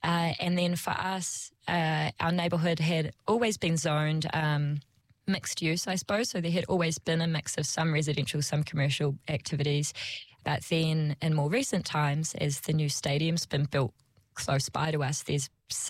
And then for us, our neighbourhood had always been zoned mixed use, I suppose. So there had always been a mix of some residential, some commercial activities. But then in more recent times, as the new stadium's been built close by to us, there's